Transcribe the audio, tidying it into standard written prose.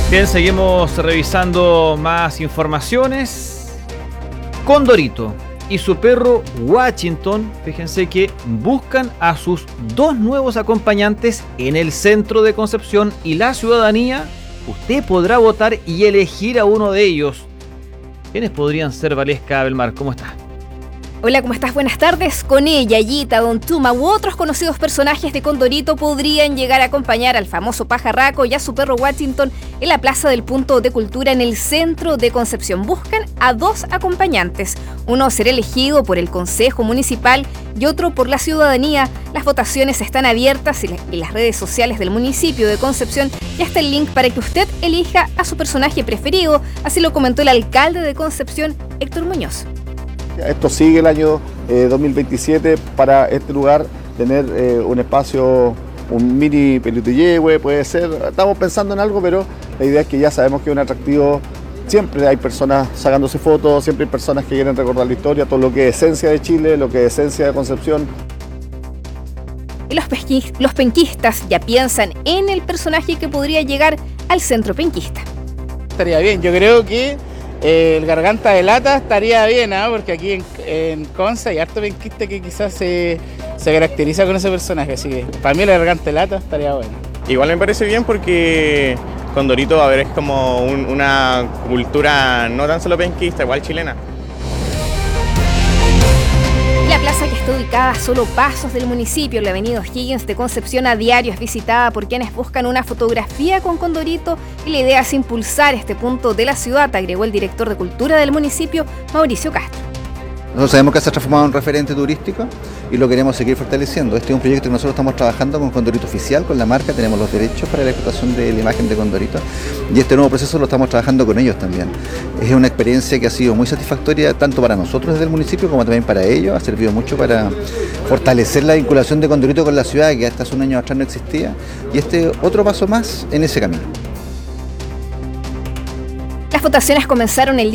Bien, seguimos revisando más informaciones. Condorito y su perro Washington, fíjense que buscan a sus dos nuevos acompañantes en el centro de Concepción y la ciudadanía. Usted podrá votar y elegir a uno de ellos. ¿Quiénes podrían ser, Valesca Belmar? ¿Cómo está? Hola, ¿cómo estás? Buenas tardes. Con ella, Yayita, Don Tuma u otros conocidos personajes de Condorito podrían llegar a acompañar al famoso pajarraco y a su perro Washington en la Plaza del Punto de Cultura en el centro de Concepción. Buscan a dos acompañantes. Uno será elegido por el Consejo Municipal y otro por la ciudadanía. Las votaciones están abiertas en las redes sociales del municipio de Concepción y está el link para que usted elija a su personaje preferido. Así lo comentó el alcalde de Concepción, Héctor Muñoz. Esto sigue el año 2027 para este lugar tener un espacio, un mini Pelito Yehue, puede ser. Estamos pensando en algo, pero la idea es que ya sabemos que es un atractivo. Siempre hay personas sacándose fotos, siempre hay personas que quieren recordar la historia, todo lo que es esencia de Chile, lo que es esencia de Concepción. Los penquistas ya piensan en el personaje que podría llegar al centro penquista. Estaría bien, yo creo que el Garganta de Lata estaría bien, ¿eh? Porque aquí en Conce hay harto penquista que quizás se caracteriza con ese personaje, así que para mí el Garganta de Lata estaría bueno. Igual me parece bien porque Condorito, a ver, es como una cultura no tan solo penquista, igual chilena. La plaza, que está ubicada a solo pasos del municipio, la avenida O'Higgins de Concepción, a diario es visitada por quienes buscan una fotografía con Condorito y la idea es impulsar este punto de la ciudad, agregó el director de Cultura del municipio, Mauricio Castro. Nosotros sabemos que se ha transformado en un referente turístico y lo queremos seguir fortaleciendo. Este es un proyecto que nosotros estamos trabajando con Condorito Oficial, con la marca, tenemos los derechos para la explotación de la imagen de Condorito y este nuevo proceso lo estamos trabajando con ellos también. Es una experiencia que ha sido muy satisfactoria tanto para nosotros desde el municipio como también para ellos. Ha servido mucho para fortalecer la vinculación de Condorito con la ciudad, que hasta hace un año atrás no existía, y este otro paso más en ese camino. Las votaciones comenzaron el